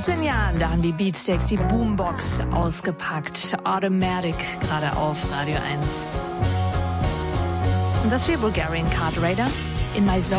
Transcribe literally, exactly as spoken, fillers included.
achtzehn Jahren, da haben die Beatsteaks die Boombox ausgepackt. Automatic, gerade auf Radio eins. Und das hier Bulgarian Card Raider in My Zone.